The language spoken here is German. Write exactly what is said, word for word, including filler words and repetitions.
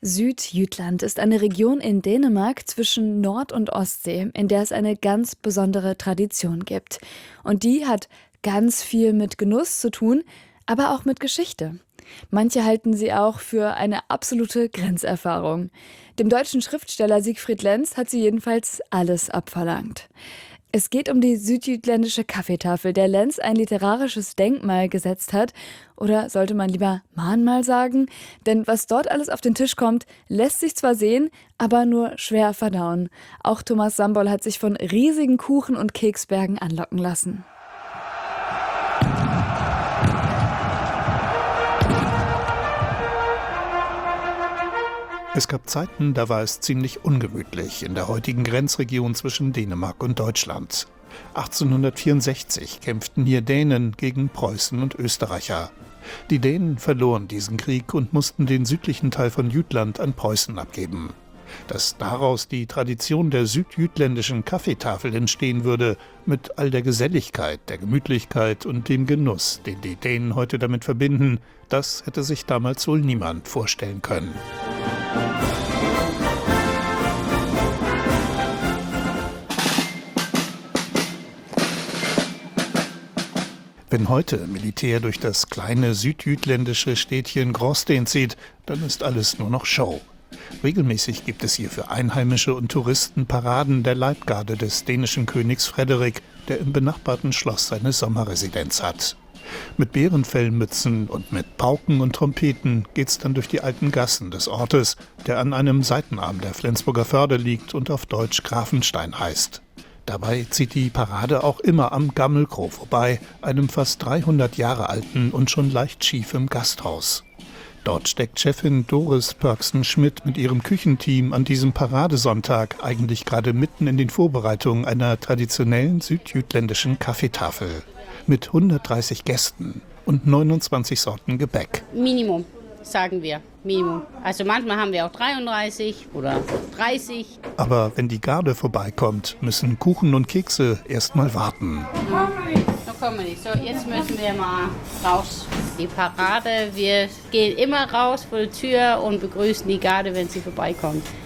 Südjütland ist eine Region in Dänemark zwischen Nord- und Ostsee, in der es eine ganz besondere Tradition gibt. Und die hat ganz viel mit Genuss zu tun, aber auch mit Geschichte. Manche halten sie auch für eine absolute Grenzerfahrung. Dem deutschen Schriftsteller Siegfried Lenz hat sie jedenfalls alles abverlangt. Es geht um die südjütländische Kaffeetafel, der Lenz ein literarisches Denkmal gesetzt hat. Oder sollte man lieber Mahnmal sagen? Denn was dort alles auf den Tisch kommt, lässt sich zwar sehen, aber nur schwer verdauen. Auch Thomas Sambol hat sich von riesigen Kuchen- und Keksbergen anlocken lassen. Es gab Zeiten, da war es ziemlich ungemütlich in der heutigen Grenzregion zwischen Dänemark und Deutschland. achtzehnhundertvierundsechzig kämpften hier Dänen gegen Preußen und Österreicher. Die Dänen verloren diesen Krieg und mussten den südlichen Teil von Jütland an Preußen abgeben. Dass daraus die Tradition der südjütländischen Kaffeetafel entstehen würde, mit all der Geselligkeit, der Gemütlichkeit und dem Genuss, den die Dänen heute damit verbinden, das hätte sich damals wohl niemand vorstellen können. Wenn heute Militär durch das kleine südjütländische Städtchen Gråsten zieht, dann ist alles nur noch Show. Regelmäßig gibt es hier für Einheimische und Touristen Paraden der Leibgarde des dänischen Königs Frederik, der im benachbarten Schloss seine Sommerresidenz hat. Mit Bärenfellmützen und mit Pauken und Trompeten geht's dann durch die alten Gassen des Ortes, der an einem Seitenarm der Flensburger Förde liegt und auf Deutsch Grafenstein heißt. Dabei zieht die Parade auch immer am Gammelkro vorbei, einem fast dreihundert Jahre alten und schon leicht schiefen Gasthaus. Dort steckt Chefin Doris Pörksen-Schmidt mit ihrem Küchenteam an diesem Paradesonntag eigentlich gerade mitten in den Vorbereitungen einer traditionellen südjütländischen Kaffeetafel. Mit hundertdreißig Gästen und neunundzwanzig Sorten Gebäck. Minimum, sagen wir. Minimum. Also manchmal haben wir auch dreiunddreißig oder dreißig. Aber wenn die Garde vorbeikommt, müssen Kuchen und Kekse erst mal warten. Da kommen wir nicht. So, jetzt müssen wir mal raus. Die Parade, wir gehen immer raus vor die Tür und begrüßen die Garde, wenn sie vorbeikommt.